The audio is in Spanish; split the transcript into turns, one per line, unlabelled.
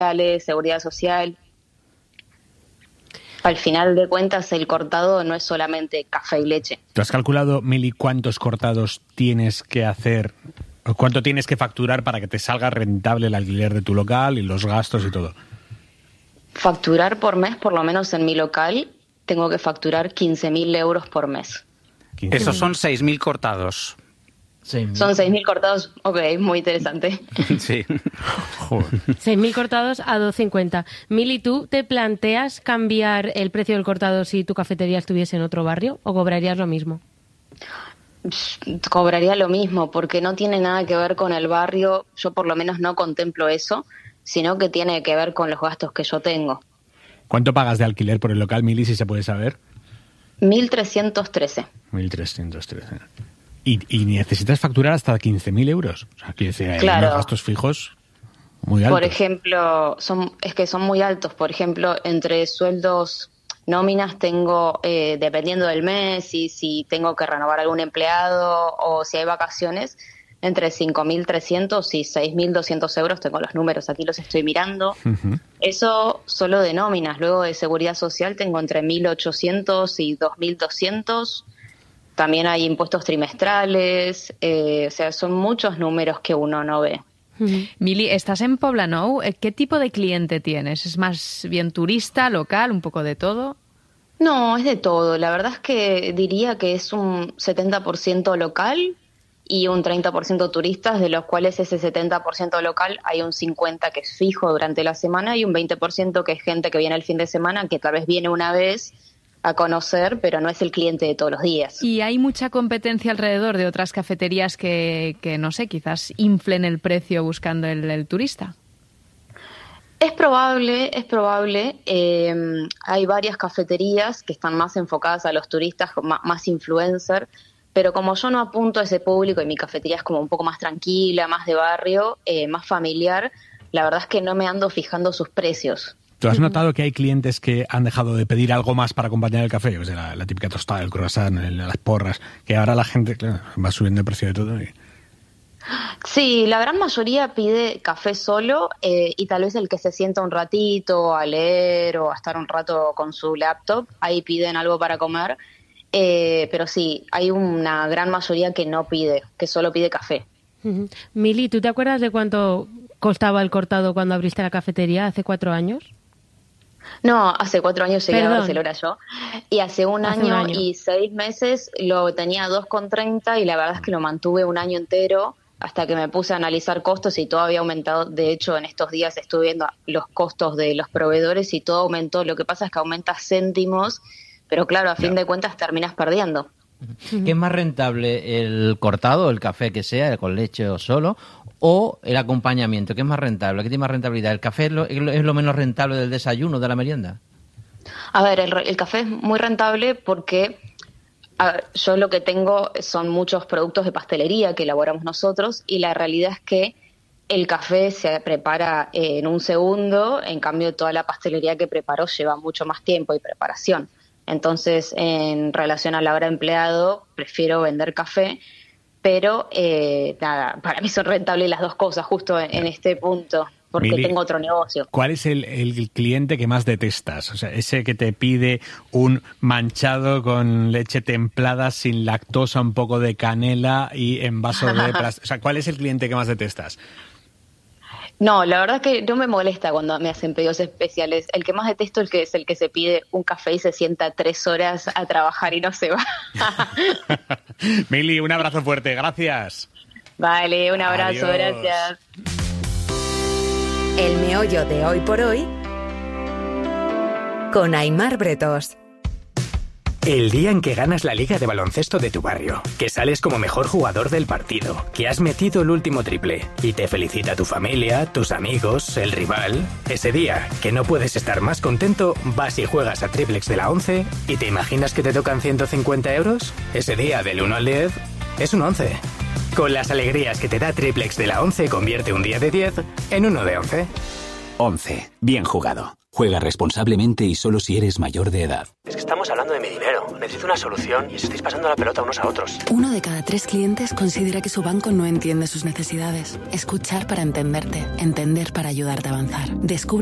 seguridad social. Al final de cuentas, el cortado no es solamente café y leche.
¿Tú has calculado, Mili, cuántos cortados tienes que hacer, o cuánto tienes que facturar para que te salga rentable el alquiler de tu local y los gastos y todo?
Facturar por mes, por lo menos en mi local, tengo que facturar 15.000 euros por mes.
Esos son 6.000 cortados.
6.000.
Son 6.000 cortados, ok, muy interesante.
Sí.
6.000 cortados a 2,50. Mili, ¿tú te planteas cambiar el precio del cortado si tu cafetería estuviese en otro barrio o cobrarías lo mismo?
Cobraría lo mismo porque no tiene nada que ver con el barrio, yo por lo menos no contemplo eso, sino que tiene que ver con los gastos que yo tengo.
¿Cuánto pagas de alquiler por el local, Mili, si se puede saber?
1.313.
1.313. ¿Y necesitas facturar hasta 15.000 euros? O sea, quiere decir, hay
Claro.
unos gastos fijos muy altos.
Por ejemplo, son muy altos. Por ejemplo, entre sueldos, nóminas tengo, dependiendo del mes, y si tengo que renovar algún empleado o si hay vacaciones, entre 5.300 y 6.200 euros. Tengo los números, aquí los estoy mirando.
Uh-huh.
Eso solo de nóminas. Luego de seguridad social tengo entre 1.800 y 2.200. También hay impuestos trimestrales, o sea, son muchos números que uno no ve.
Mili, estás en Poblenou. ¿Qué tipo de cliente tienes? ¿Es más bien turista, local, un poco de todo?
No, es de todo. La verdad es que diría que es un 70% local y un 30% turistas, de los cuales ese 70% local hay un 50% que es fijo durante la semana y un 20% que es gente que viene el fin de semana, que tal vez viene una vez a conocer, pero no es el cliente de todos los días.
¿Y hay mucha competencia alrededor de otras cafeterías que no sé, quizás inflen el precio buscando el turista?
Es probable. Hay varias cafeterías que están más enfocadas a los turistas, más influencer, pero como yo no apunto a ese público y mi cafetería es como un poco más tranquila, más de barrio, más familiar, la verdad es que no me ando fijando sus precios.
¿Tú has notado que hay clientes que han dejado de pedir algo más para acompañar el café? O sea, la típica tostada, el croissant, las porras, que ahora la gente, claro, va subiendo el precio de todo.
Sí, la gran mayoría pide café solo y tal vez el que se sienta un ratito a leer o a estar un rato con su laptop, ahí piden algo para comer, pero sí, hay una gran mayoría que no pide, que solo pide café.
Uh-huh. Mili, ¿tú te acuerdas de cuánto costaba el cortado cuando abriste la cafetería hace 4 años?
No, hace 4 años llegué a Barcelona yo, y hace un año y 6 meses lo tenía 2,30 y la verdad es que lo mantuve un año entero hasta que me puse a analizar costos y todo había aumentado. De hecho, en estos días estuve viendo los costos de los proveedores y todo aumentó. Lo que pasa es que aumenta céntimos, pero claro, a fin de cuentas terminas perdiendo.
¿Qué es más rentable, el cortado, el café que sea, con leche o solo, o el acompañamiento? ¿Qué es más rentable? ¿Qué tiene más rentabilidad? ¿El café es lo menos rentable del desayuno, de la merienda?
A ver, el café es muy rentable porque yo lo que tengo son muchos productos de pastelería que elaboramos nosotros y la realidad es que el café se prepara en un segundo, en cambio toda la pastelería que preparo lleva mucho más tiempo y preparación. Entonces, en relación a la hora de empleado, prefiero vender café, pero nada, para mí son rentables las dos cosas justo en este punto, porque
Mili,
tengo otro negocio.
¿Cuál es el cliente que más detestas? O sea, ese que te pide un manchado con leche templada, sin lactosa, un poco de canela y en vaso de plástico. O sea, ¿cuál es el cliente que más detestas?
No, la verdad que no me molesta cuando me hacen pedidos especiales. El que más detesto es el que se pide un café y se sienta 3 horas a trabajar y no se va.
Mili, un abrazo fuerte, gracias.
Vale, un abrazo,
Adiós.
gracias.
El meollo de Hoy por Hoy con Aimar Bretos.
El día en que ganas la liga de baloncesto de tu barrio, que sales como mejor jugador del partido, que has metido el último triple y te felicita tu familia, tus amigos, el rival. Ese día, que no puedes estar más contento, vas y juegas a Triplex de la 11 y te imaginas que te tocan 150 euros. Ese día, del 1 al 10, es un 11. Con las alegrías que te da Triplex de la 11, convierte un día de 10 en uno de 11.
11. Bien jugado. Juega responsablemente y solo si eres mayor de edad.
Es que estamos hablando de mi dinero. Necesito una solución y os estáis pasando la pelota unos a otros.
1 de cada 3 clientes considera que su banco no entiende sus necesidades. Escuchar para entenderte. Entender para ayudarte a avanzar. Descubre